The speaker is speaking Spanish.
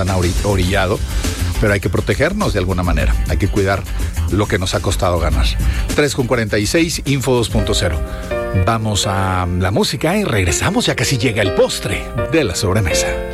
orillado, pero hay que protegernos de alguna manera. Hay que cuidar lo que nos ha costado ganar. 3:46, Info 2.0. Vamos a la música y regresamos, ya casi llega el postre de la sobremesa.